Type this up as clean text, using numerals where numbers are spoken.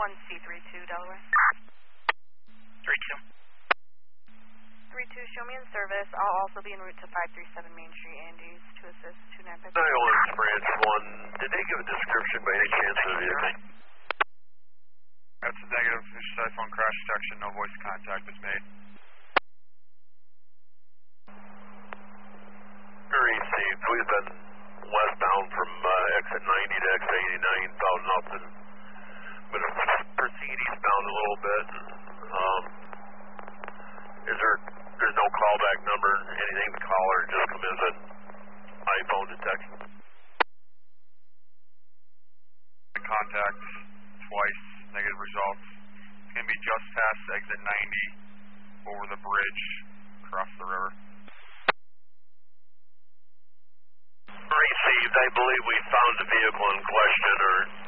1C32 Delaware. 32. 32, show me in service. I'll also be en route to 537 Main Street, Andes, to assist 295. 901 Branch 1. Did they give a description by any chance of the vehicle? That's a negative. Cell phone crash detection. No voice contact is made. Received. We've been westbound from exit 90 to exit 89. Found nothing. But proceed eastbound a little bit. There's no callback number, anything to call, or just come as an iPhone detection. Contact twice, negative results. It's going to be just past exit 90 over the bridge across the river. Received. I believe we found the vehicle in question, or